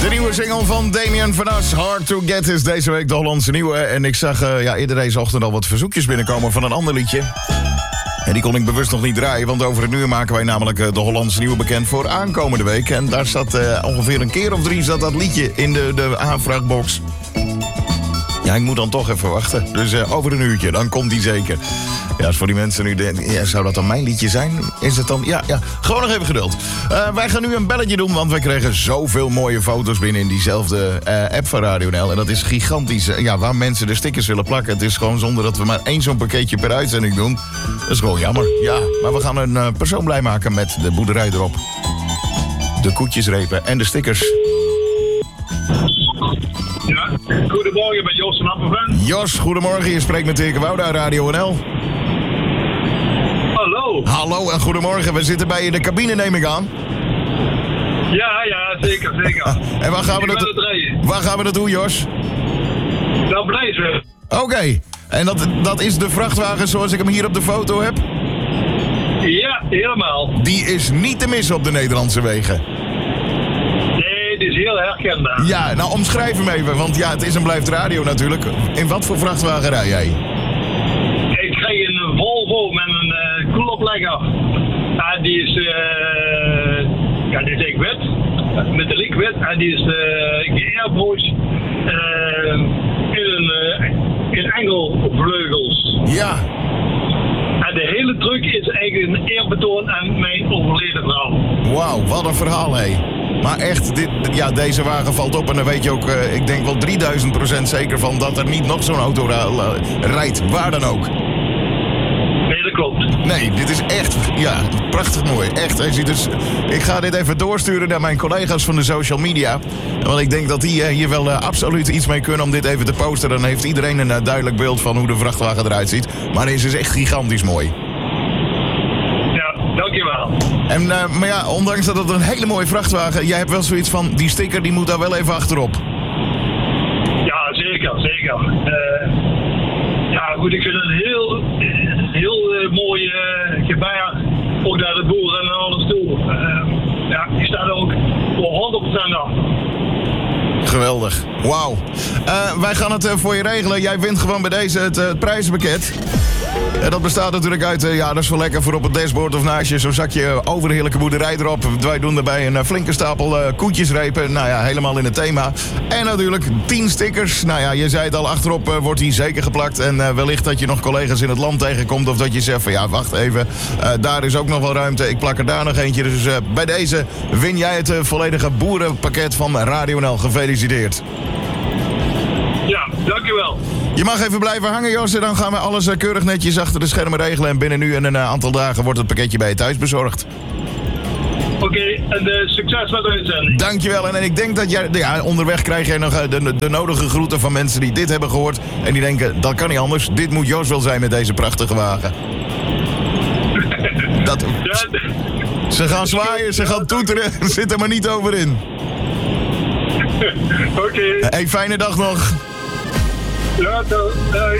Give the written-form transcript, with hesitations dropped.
De nieuwe single van Damien van As, Hard to Get, is deze week de Hollandse nieuwe. En ik zag eerder deze ochtend al wat verzoekjes binnenkomen van een ander liedje. En die kon ik bewust nog niet draaien, want over een uur maken wij namelijk de Hollandse nieuwe bekend voor aankomende week. En daar zat ongeveer een keer of 3 zat dat liedje in de aanvraagbox. Ja, ik moet dan toch even wachten. Dus over een uurtje, dan komt die zeker. Ja, als voor die mensen nu denken, ja, zou dat dan mijn liedje zijn? Is het dan? Ja, gewoon nog even geduld. Wij gaan nu een belletje doen, want wij kregen zoveel mooie foto's binnen in diezelfde app van Radio NL. En dat is gigantisch. Ja, waar mensen de stickers willen plakken. Het is gewoon zonder dat we maar 1 zo'n pakketje per uitzending doen. Dat is gewoon jammer. Ja, maar we gaan een persoon blij maken met de boerderij erop. De koetjesrepen en de stickers. Ja, goedemorgen met Jos van Appenven. Jos, goedemorgen. Je spreekt met Dirk Wouda, Radio NL. Hallo. Hallo en goedemorgen. We zitten bij je in de cabine, neem ik aan. Ja, zeker. En waar gaan we dat doen, Jos? Dat blijven. Oké. En dat is de vrachtwagen zoals ik hem hier op de foto heb? Ja, helemaal. Die is niet te missen op de Nederlandse wegen. Nee, die is heel herkenbaar. Ja, nou omschrijf hem even, want ja, het is en blijft radio natuurlijk. In wat voor vrachtwagen rij jij? Ik krijg een Volvo met een koeloplegger. En die is, die is echt wit. Metaliek wit. En die is geairbrushed in engelvleugels. Ja. En de hele truck is eigenlijk een eerbetoon aan mijn overleden vrouw. Wauw, wat een verhaal, hé. Maar echt, deze wagen valt op en dan weet je ook, ik denk wel 3000% zeker van dat er niet nog zo'n auto rijdt, waar dan ook. Nee, dat klopt. Nee, dit is echt, prachtig mooi. Echt, dus ik ga dit even doorsturen naar mijn collega's van de social media. Want ik denk dat die hier wel absoluut iets mee kunnen om dit even te posten. Dan heeft iedereen een duidelijk beeld van hoe de vrachtwagen eruit ziet. Maar deze is echt gigantisch mooi. Ja, dankjewel. En, maar ja, ondanks dat het een hele mooie vrachtwagen... jij hebt wel zoiets van, die sticker die moet daar wel even achterop. Ja, zeker. Goed, ik vind het een heel mooi gebaar. Ook naar de boeren en alles toe. Die staat ook voor 100% af. Geweldig. Wauw. Wij gaan het voor je regelen. Jij wint gewoon bij deze het prijzenpakket. En dat bestaat natuurlijk uit, dat is wel lekker voor op het dashboard of naast je zo'n zakje overheerlijke boerderij erop. Wij doen erbij een flinke stapel koetjesrepen. Nou ja, helemaal in het thema. En natuurlijk 10 stickers. Nou ja, je zei het al, achterop wordt die zeker geplakt. En wellicht dat je nog collega's in het land tegenkomt. Of dat je zegt van ja, wacht even. Daar is ook nog wel ruimte. Ik plak er daar nog eentje. Dus bij deze win jij het volledige boerenpakket van Radio NL. Gefeliciteerd. Ja, dankjewel. Je mag even blijven hangen, Jos, en dan gaan we alles keurig netjes achter de schermen regelen. En binnen nu en een aantal dagen wordt het pakketje bij je thuis bezorgd. Oké, en succes met de uitzending. Dankjewel. En ik denk dat jij, onderweg krijg jij nog de nodige groeten van mensen die dit hebben gehoord. En die denken, dat kan niet anders. Dit moet Jos wel zijn met deze prachtige wagen. Ze gaan zwaaien, ze gaan toeteren. Zit er maar niet over in. Oké. Hey, fijne dag nog. Ja,